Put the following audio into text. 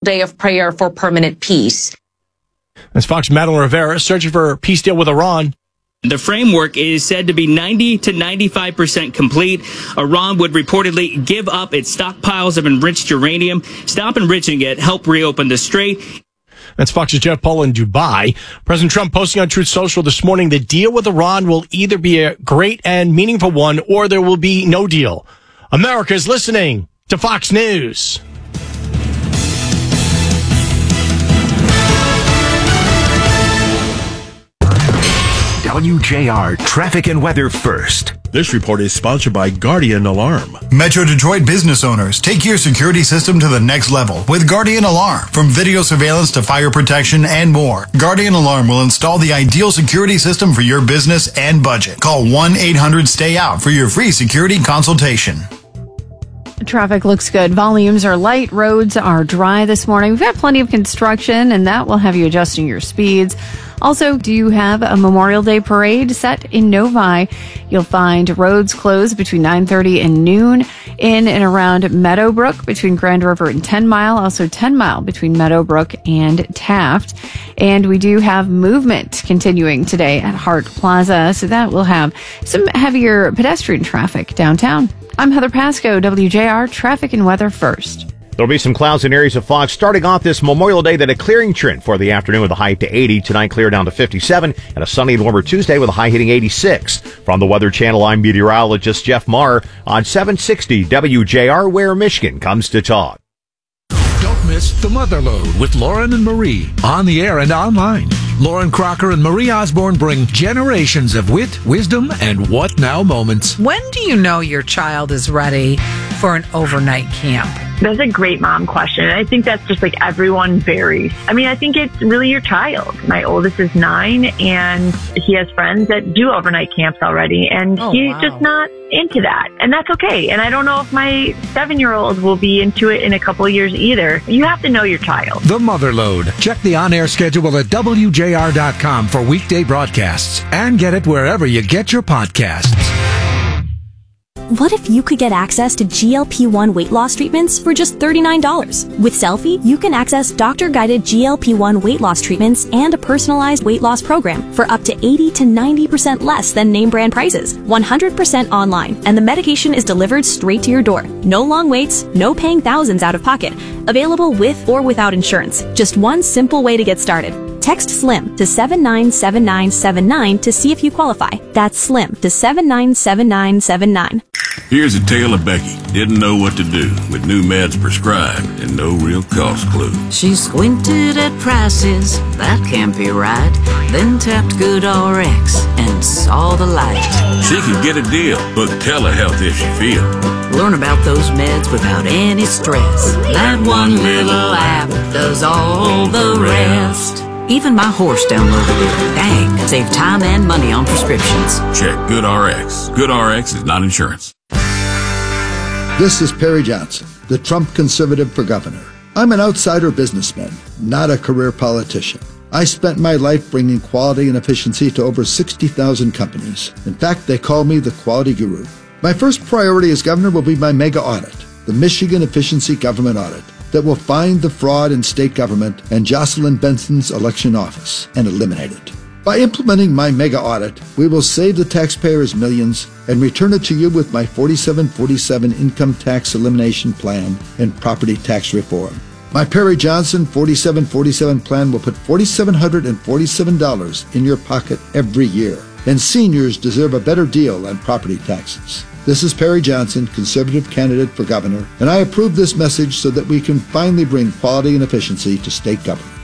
day of prayer for permanent peace. That's Fox Madeline Rivera searching for a peace deal with Iran. The framework is said to be 90 to 95% complete. Iran would reportedly give up its stockpiles of enriched uranium, stop enriching it, help reopen the strait. That's Fox's Jeff Paul in Dubai. President Trump posting on Truth Social this morning, the deal with Iran will either be a great and meaningful one or there will be no deal. America is listening to Fox News. WJR Traffic and Weather First. This report is sponsored by Guardian Alarm. Metro Detroit business owners, take your security system to the next level with Guardian Alarm. From video surveillance to fire protection and more, Guardian Alarm will install the ideal security system for your business and budget. Call 1-800-STAY-OUT for your free security consultation. Traffic looks good. Volumes are light. Roads are dry this morning. We've got plenty of construction, and that will have you adjusting your speeds. Also, do you have a Memorial Day parade set in Novi? You'll find roads closed between 9:30 and noon in and around Meadowbrook between Grand River and 10 Mile. Also 10 Mile between Meadowbrook and Taft. And we do have movement continuing today at Hart Plaza. So that will have some heavier pedestrian traffic downtown. I'm Heather Pasco, WJR Traffic and Weather First. There'll be some clouds in areas of fog starting off this Memorial Day, then a clearing trend for the afternoon with a high to 80. Tonight, clear down to 57, and a sunny and warmer Tuesday with a high hitting 86. From the Weather Channel, I'm meteorologist Jeff Marr on 760 WJR, where Michigan comes to talk. Don't miss The Motherlode with Lauren and Marie on the air and online. Lauren Crocker and Marie Osborne bring generations of wit, wisdom, and what now moments. When do you know your child is ready for an overnight camp? That's a great mom question. I think that's just like everyone varies. I mean, I think it's really your child. My oldest is 9 and he has friends that do overnight camps already and he's just not into that. And that's okay. And I don't know if my 7-year-old will be into it in a couple of years either. You have to know your child. The Motherlode. Check the on-air schedule at WJR.com for weekday broadcasts and get it wherever you get your podcasts. What if you could get access to GLP-1 weight loss treatments for just $39? With Selfie, you can access doctor-guided GLP-1 weight loss treatments and a personalized weight loss program for up to 80 to 90% less than name brand prices, 100% online, and the medication is delivered straight to your door. No long waits, no paying thousands out of pocket. Available with or without insurance. Just one simple way to get started. Text SLIM to 797979 to see if you qualify. That's SLIM to 797979. Here's a tale of Becky. Didn't know what to do with new meds prescribed and no real cost clue. She squinted at prices, that can't be right. Then tapped GoodRx and saw the light. She could get a deal. Book telehealth if she feel. Learn about those meds without any stress. That one little app does all the rest. Even my horse downloaded it. Dang, save time and money on prescriptions. Check GoodRx. GoodRx is not insurance. This is Perry Johnson, the Trump conservative for governor. I'm an outsider businessman, not a career politician. I spent my life bringing quality and efficiency to over 60,000 companies. In fact, they call me the quality guru. My first priority as governor will be my mega audit, the Michigan Efficiency Government Audit, that will find the fraud in state government and Jocelyn Benson's election office and eliminate it. By implementing my mega audit, we will save the taxpayers millions and return it to you with my 4747 income tax elimination plan and property tax reform. My Perry Johnson 4747 plan will put $4,747 in your pocket every year, and seniors deserve a better deal on property taxes. This is Perry Johnson, conservative candidate for governor, and I approve this message so that we can finally bring quality and efficiency to state government.